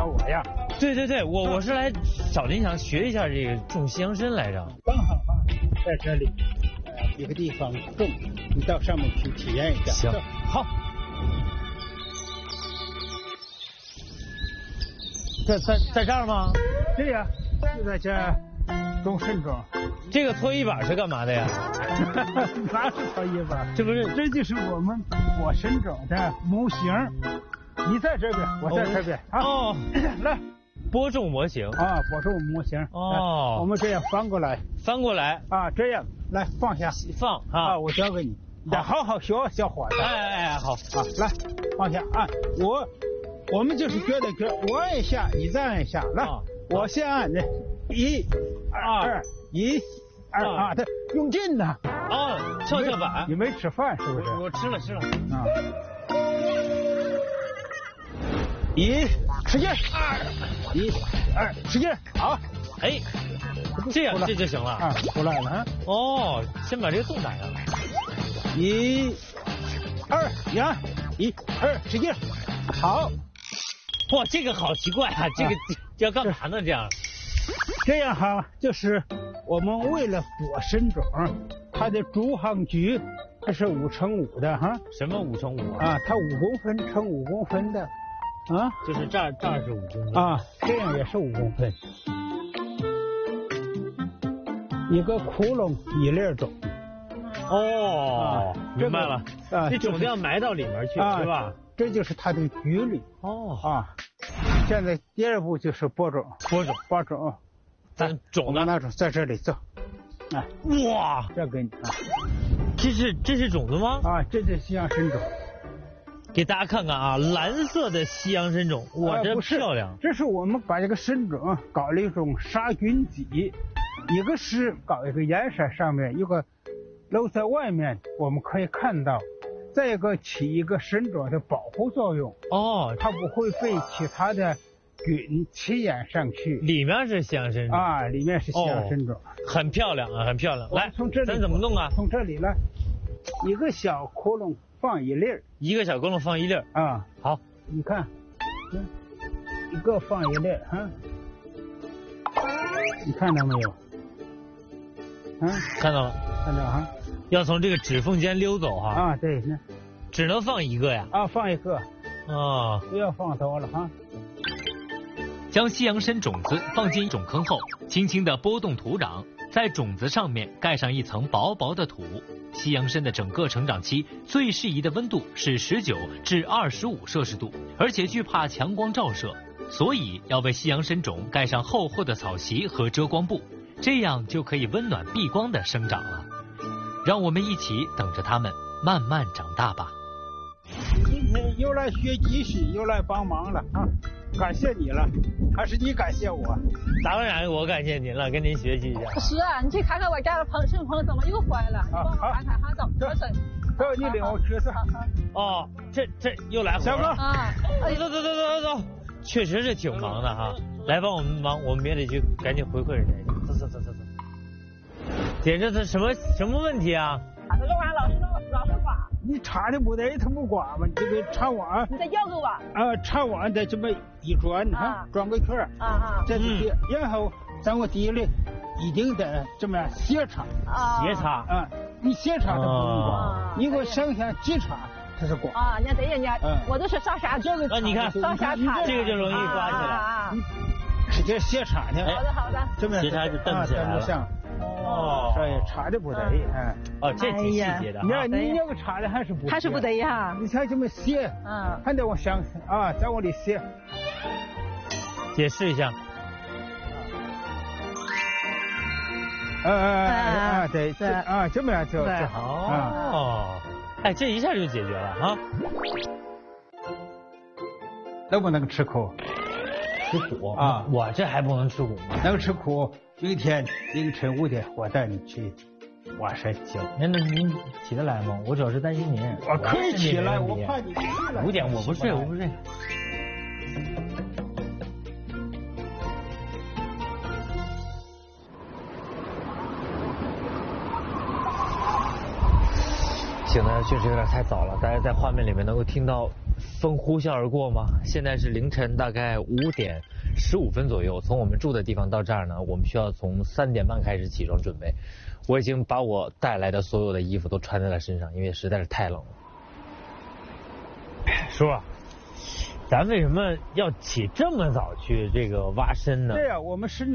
我呀？ 对，我是来找您想学一下这个种西洋参来着。 刚好在这里，一个地方种，你到上面去体验一下。 行，好。在这儿吗？ 对呀，就在这儿种参种。 这个搓衣板是干嘛的呀？ 哪是搓衣板？ 这不是， 这就是我们播参种的模型。你在这边，我在这边。 哦， 来， 播种模型啊，播种模型。 哦， 我们这样翻过来啊，这样来放下， 放啊， 我教给你，得好好学，小伙子。 哎，好啊， 来放下啊，我们就是觉得我按一下，你再按一下，来，我先按的，1、2、1、2啊，对，用劲呐。 哦，跷板。 你没吃饭是不是？ 我吃了啊。 1，使劲，1、2，使劲，好。 哎，这样这就行了啊，出来了。 哦，先把这个洞打上。 1、2，你按，1、2，使劲，好。 哇，这个好奇怪啊！这个要干嘛呢？ 这样哈，就是我们为了播参种，它的主航距它是5×5的哈。 什么5×5 啊？它5公分乘5公分的，啊， 就是这儿是5公分啊，这样也是5公分。一个窟窿1粒种。 哦，明白了啊，这种子要埋到里面去，是吧？ 这就是它的距离。 哦啊， 现在第2步就是播种。 咱种子那种在这里走。哎， 哇， 这给你啊。 这是种子吗？ 啊，这是西洋参种。 给大家看看啊，蓝色的西洋参种，哇，真漂亮。 这是我们把这个参种搞了一种杀菌剂，一个是搞一个颜色上面，一个露在外面，我们可以看到。再一个起一个参种的保护作用。哦，它不会被其他的菌起眼上去。 里面是西洋参种啊，里面是西洋参种， 很漂亮啊，很漂亮。来， 从这里咱怎么弄啊？ 从这里来，一个小窟窿放1粒， 一个小窟窿放1粒啊。好，你看，一个放1粒哈，你看到没有？ 看到了， 看到哈。 要从这个指缝间溜走哈。 啊，对， 只能放1个呀。 啊，放1个。 啊， 不要放多了哈。 将西洋参种子放进种坑后，轻轻地拨动土壤，在种子上面盖上一层薄薄的土。西洋参的整个成长期最适宜的温度是19至25摄氏度，而且惧怕强光照射，所以要为西洋参种盖上厚厚的草席和遮光布，这样就可以温暖避光的生长了。让我们一起等着它们慢慢长大吧。 今天又来学集训，又来帮忙了啊！感谢你了，还是你感谢我？ 当然我感谢您了，跟您学习一下。 是啊，你去看看我家的参怎么又坏了？帮我看看哈，走， 走，你领我去走。 哦，这又来活了。 小哥啊，走，确实是挺忙的哈。来帮我们忙，我们也得去赶紧回馈人家。走。姐，这是什么问题啊？ 这个碗老是刮。 你插的不对，它不刮嘛，你这个插碗。 你再摇个碗。 插碗得这么一转转个圈在这里，然后在我底里一定得这么斜插。 斜插。 你斜插它不能刮，你给我想想急插它是刮。 啊，你看对呀，我都是上下这个。 你看上下插， 这个就容易刮起来。 是这斜插的。 好的。 这么斜插就蹬起来了。 哦，所以插的不对， 这挺细节的。 你那个插的还是不对呀。 你看这么斜，还得往上啊，再往里斜。 姐试一下。 对，这么样就好。 哦，这一下就解决了啊。 能不能吃苦？ 吃苦啊！我这还不能吃苦吗？ 能吃苦。明天凌晨5点，我带你去挖山。 行，那您起得来吗？我主要是担心您。 我可以起来，我怕你起来。 5点我不睡。现在确实有点太早了，大家在画面里面能够听到风呼啸而过吗？现在是凌晨大概5点15分左右，从我们住的地方到这儿呢，我们需要从3点半开始起床准备。我已经把我带来的所有的衣服都穿在了身上，因为实在是太冷了。叔啊，咱为什么要起这么早去这个挖参呢？ 对呀，我们是